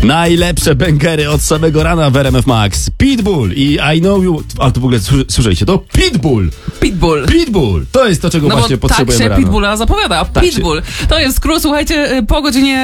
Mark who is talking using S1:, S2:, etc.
S1: Najlepsze bęgery od samego rana w RMF Max. Pitbull i I Know You... Ale to w ogóle słyszeliście to? Pitbull! Pitbull! To jest to, czego właśnie potrzebujemy
S2: tak się
S1: rano.
S2: Pitbulla zapowiada.
S1: Tak
S2: Pitbull. To jest skrót, słuchajcie, po godzinie